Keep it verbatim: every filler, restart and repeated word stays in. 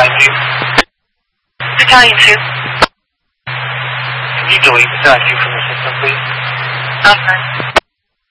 Battalion two. Battalion two. Can you delete Battalion two from the system, please? Okay.